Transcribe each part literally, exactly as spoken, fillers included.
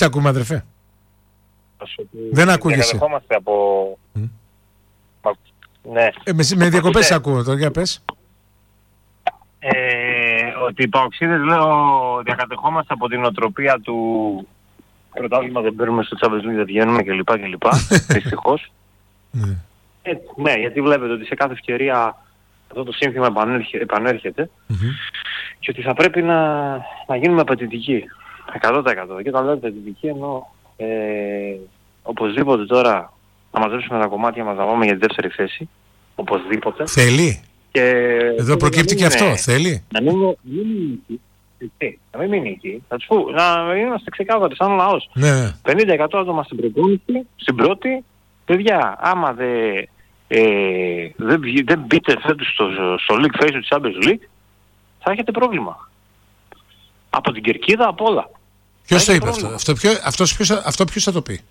Τι ακούμε, αδερφέ? Ότι δεν ακούγεσαι. Διακατεχόμαστε από... Mm. Μα... Ναι. Ε, με με διακοπές σ' ακούω τώρα, για πες. Ε, ότι οι παοξίδες, λέω, διακατεχόμαστε από την οτροπία του πρωτάθλημα δεν παίρνουμε στο Champions League, δεν βγαίνουμε κλπ. κλπ. Δυστυχώς. Ναι. Ε, ναι, γιατί βλέπετε ότι σε κάθε ευκαιρία αυτό το σύνθημα επανέρχεται, επανέρχεται Mm-hmm. και ότι θα πρέπει να, να γίνουμε απαιτητικοί. εκατό τοις εκατό. Και όταν λέω απαιτητικοί εννοώ ε, οπωσδήποτε τώρα να μαζέψουμε τα κομμάτια μας να πάμε για τη δεύτερη θέση. Οπωσδήποτε. Θέλει. Και εδώ προκύπτει και αυτό. Θέλει. Να μην μείνει εκεί. Να μην μείνει εκεί. Θα τους πω, να είμαστε ξεκάθαροι σαν λαός. Ναι. πενήντα τοις εκατό άτομα στην προπόνηση, στην πρώτη. Παιδιά, άμα δεν ε, δε, δε μπείτε φέτος στο, στο League Face του Champions League, θα έχετε πρόβλημα. Από την κερκίδα, από όλα. Ποιος το είπε αυτό? Αυτό, ποιο, αυτός, ποιος, αυτό ποιος θα το πει?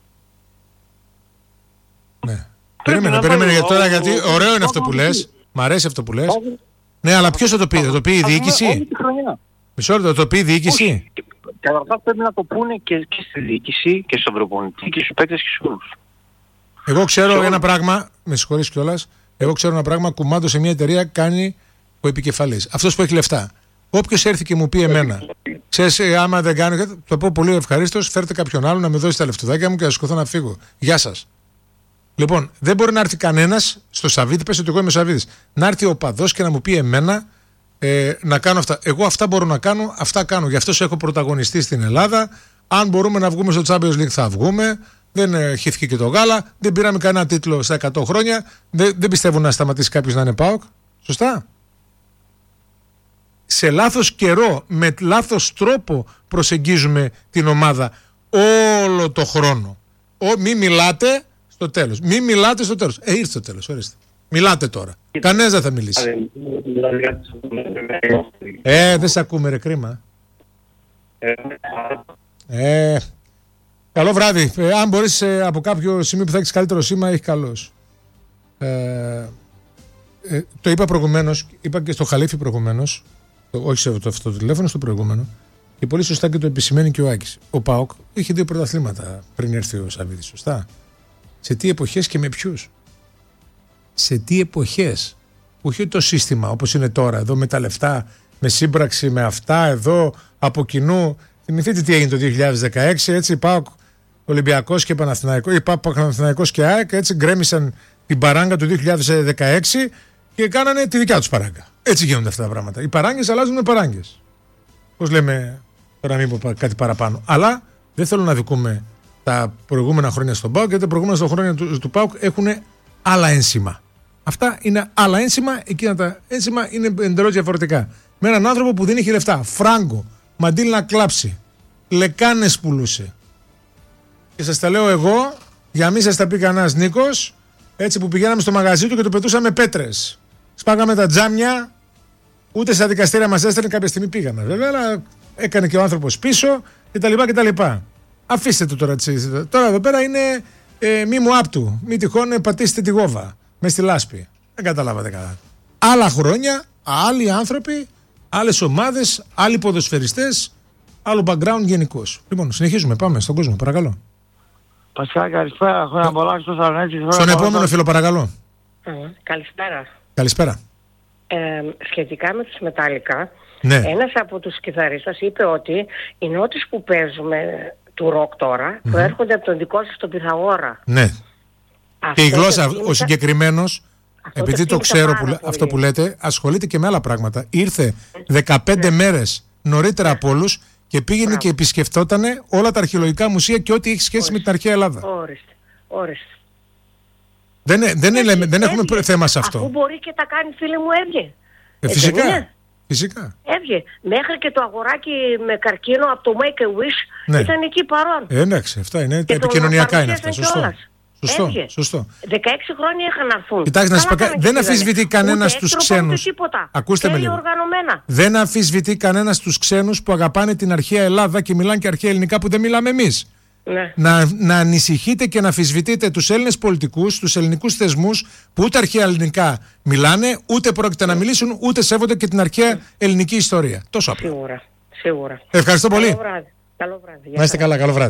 Ναι. Περίμενε, περίμενε για τώρα, γιατί ωραίο είναι αυτό που λες. Μ' αρέσει αυτό που λες. Ναι, αλλά ποιος θα το πει? Θα το πει η διοίκηση? Μισό λεπτό, θα το πει η διοίκηση? Καταρχάς πρέπει να το πούνε και, και στη διοίκηση και στον προπονητή και στους παίκτες και στους όλους. Εγώ ξέρω ένα πράγμα, με συγχωρείς κιόλας, εγώ ξέρω ένα πράγμα, κουμάντο σε μια εταιρεία κάνει ο επικεφαλής. Αυτός που έχει λεφτά. Όποιος έρθει και μου πει εμένα, ξέρεις, άμα δεν κάνω, το πω πολύ ευχαρίστως, φέρτε κάποιον άλλο να με δώσει τα λεφτουδάκια μου και να σηκωθώ να φύγω. Γεια σας. Λοιπόν, δεν μπορεί να έρθει κανένας στο Σαββίδι, πες ότι εγώ είμαι ο Σαββίδης, να έρθει ο παδός και να μου πει εμένα ε, να κάνω αυτά. Εγώ αυτά μπορώ να κάνω, αυτά κάνω. Γι' αυτό έχω πρωταγωνιστεί στην Ελλάδα. Αν μπορούμε να βγούμε στο Champions League θα βγούμε. Δεν ε, χύθηκε και το γάλα. Δεν πήραμε κανένα τίτλο στα εκατό χρόνια. Δεν, δεν πιστεύω να σταματήσει κάποιος να είναι ΠΑΟΚ. Σωστά. Σε λάθος καιρό, με λάθος τρόπο προσεγγίζουμε την ομάδα όλο το χρόνο. Ο, μη μιλάτε στο τέλος. Μη μιλάτε στο τέλος. Ε, ήρθε το τέλος, ορίστε. Μιλάτε τώρα. Κανένας δεν θα μιλήσει. Ε, δεν σε ακούμε ρε, κρίμα. Ε, καλό βράδυ. Ε, αν μπορείς ε, από κάποιο σημείο που θα έχεις καλύτερο σήμα, έχει καλός. Ε, ε, το είπα προηγουμένως, είπα και στο Χαλίφι προηγουμένως, όχι σε αυτό το τηλέφωνο, στο προηγούμενο, και πολύ σωστά και το επισημαίνει και ο Άκης. Ο ΠΑΟΚ είχε δύο πρωταθλήματα πριν έρθει ο Σαββίδης, σωστά. Σε τι εποχές και με ποιους? Σε τι εποχές? Όχι το σύστημα όπως είναι τώρα, εδώ με τα λεφτά, με σύμπραξη, με αυτά, εδώ από κοινού. Θυμηθείτε τι έγινε το δύο χιλιάδες δεκαέξι, έτσι, ΠΑΟΚ, Ολυμπιακός και Παναθηναϊκός, ή ΠΑΟΚ, Παναθηναϊκός και ΑΕΚ, έτσι γκρέμισαν την παράγκα του δύο χιλιάδες δεκαέξι και κάνανε τη δικιά τους παράγκα. Έτσι γίνονται αυτά τα πράγματα. Οι παράγκες αλλάζουν με παράγκες. Πώς λέμε, τώρα μην πω κάτι παραπάνω. Αλλά δεν θέλω να δικούμε τα προηγούμενα χρόνια στον ΠΑΟΚ, γιατί τα προηγούμενα χρόνια του, του ΠΑΟΚ έχουν άλλα ένσημα. Αυτά είναι άλλα ένσημα, εκείνα τα ένσημα είναι εντελώς διαφορετικά. Με έναν άνθρωπο που δεν είχε λεφτά, φράγκο, μαντήλ να κλάψει, λεκάνες πουλούσε. Και σας τα λέω εγώ, για μη σας τα πει κανένας Νίκος, έτσι που πηγαίναμε στο μαγαζί του και του πετούσαμε πέτρες. Σπάγαμε τα τζάμια, ούτε στα δικαστήρια μας έστελνε, κάποια στιγμή πήγαμε. Βέβαια, αλλά έκανε και ο άνθρωπος πίσω κτλ. κτλ. Αφήστε το τώρα. Τώρα εδώ πέρα είναι ε, μη μου άπτου. Μη τυχόν ε, πατήσετε τη γόβα μες στη λάσπη. Δεν καταλάβατε καλά. Άλλα χρόνια, άλλοι άνθρωποι, άλλες ομάδες, άλλοι ποδοσφαιριστές, άλλο background γενικώς. Λοιπόν, συνεχίζουμε. Πάμε στον κόσμο, παρακαλώ. Πασχάλη, καλησπέρα. Χρόνια πολλά στο Θεσσαλονίκη. Στον επόμενο φίλο, παρακαλώ. Ε, καλησπέρα. Καλησπέρα. Ε, σχετικά με τους Μετάλλικα, ναι. ένας από τους κιθαρίστας είπε ότι οι νότες που παίζουμε του ροκ τώρα mm-hmm. προέρχονται από τον δικό σας τον Πυθαγόρα. Ναι. Αυτό και η γλώσσα, το ο συγκεκριμένος, επειδή το, το ξέρω που, αυτό που λέτε, ασχολείται και με άλλα πράγματα. Ήρθε δεκαπέντε ναι. μέρες νωρίτερα ναι. από όλους και πήγαινε Μπράβο. και επισκεφτότανε όλα τα αρχαιολογικά μουσεία και ό,τι έχει σχέση Όριστε. με την αρχαία Ελλάδα. Όριστε. Όριστε. Δεν, δεν, έβγε, δεν, δεν έχουμε έβγε. θέμα σε αυτό. Αφού μπορεί και τα κάνει, φίλε μου, έβγε. Ε, φυσικά. Ε, φυσικά. Έβγε. Μέχρι και το αγοράκι με καρκίνο από το Make a Wish ναι. ήταν εκεί παρόν. Ε, εντάξει, αυτά είναι. Τα επικοινωνιακά είναι αυτά. Σωστό. Σωστό, Έβγε. σωστό. δεκαέξι χρόνια είχαν να έρθουν. Κοιτάξτε, να σας πω, δεν αμφισβητεί κανένας τους ξένους. Ακούστε με λίγο. Οργανωμένα. Δεν αμφισβητεί κανένας τους ξένους που αγαπάνε την αρχαία Ελλάδα και μιλάνε και αρχαία ελληνικά που δεν μιλάμε εμείς. Ναι. Να, να ανησυχείτε και να αμφισβητείτε τους Έλληνες πολιτικούς, τους ελληνικούς θεσμούς που ούτε αρχαία ελληνικά μιλάνε, ούτε πρόκειται να μιλήσουν, ούτε σέβονται και την αρχαία ελληνική ιστορία. Τόσο απλά. Σίγουρα. Σίγουρα. Ευχαριστώ πολύ. Καλό βράδυ. Να είστε καλά, καλό βράδυ.